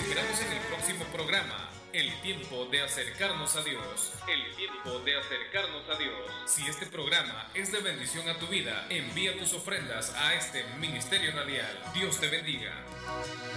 esperamos en el próximo programa. El tiempo de acercarnos a Dios. El tiempo de acercarnos a Dios. Si este programa es de bendición a tu vida, envía tus ofrendas a este ministerio radial. Dios te bendiga.